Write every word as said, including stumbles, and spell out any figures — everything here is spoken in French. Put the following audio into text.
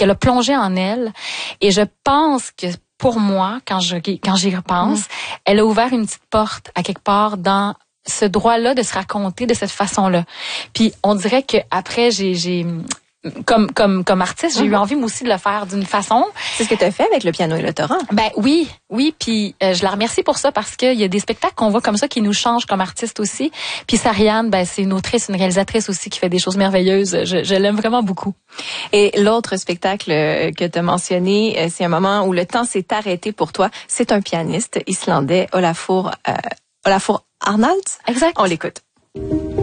qu'elle a plongé en elle. Et je pense que pour moi, quand je quand j'y repense, mmh. elle a ouvert une petite porte à quelque part dans ce droit-là de se raconter de cette façon-là. Puis on dirait que après j'ai j'ai comme comme comme artiste, j'ai mmh. eu envie moi aussi de le faire d'une façon. C'est ce que tu as fait avec le piano et le torrent. Ben oui, oui, puis euh, je la remercie pour ça parce qu'il y a des spectacles qu'on voit comme ça qui nous changent comme artistes aussi. Puis Sariane, ben c'est une autrice, une réalisatrice aussi qui fait des choses merveilleuses. Je, je l'aime vraiment beaucoup. Et l'autre spectacle que tu as mentionné, c'est un moment où le temps s'est arrêté pour toi. C'est un pianiste islandais, Olafur euh, Olafur Arnalds. Exact. On l'écoute.